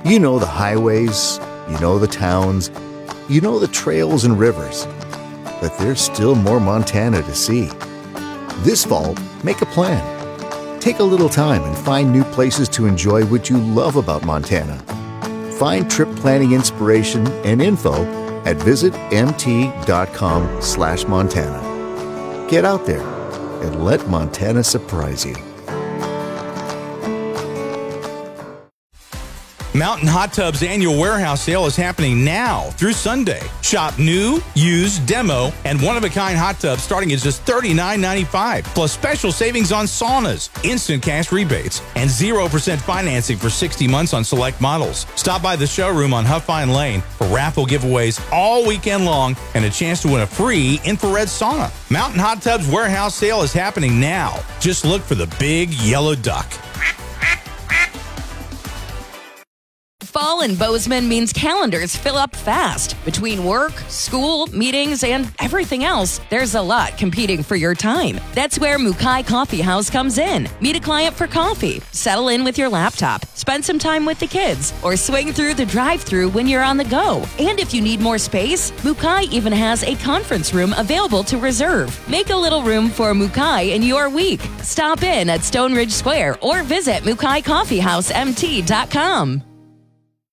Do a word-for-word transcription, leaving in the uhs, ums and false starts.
You know the highways, you know the towns, you know the trails and rivers. But there's still more Montana to see. This fall, make a plan. Take a little time and find new places to enjoy what you love about Montana. Find trip planning inspiration and info at visitmt.com slash Montana. Get out there and let Montana surprise you. Mountain Hot Tub's annual warehouse sale is happening now through Sunday. Shop new, used, demo, and one-of-a-kind hot tubs starting at just thirty-nine ninety-five, plus special savings on saunas, instant cash rebates, and zero percent financing for sixty months on select models. Stop by the showroom on Huffine Lane for raffle giveaways all weekend long and a chance to win a free infrared sauna. Mountain Hot Tub's warehouse sale is happening now. Just look for the big yellow duck. Fall in Bozeman means calendars fill up fast. Between work, school, meetings, and everything else, there's a lot competing for your time. That's where Mukai Coffee House comes in. Meet a client for coffee, settle in with your laptop, spend some time with the kids, or swing through the drive-thru when you're on the go. And if you need more space, Mukai even has a conference room available to reserve. Make a little room for Mukai in your week. Stop in at Stone Ridge Square or visit Mukai Coffee House M T dot com.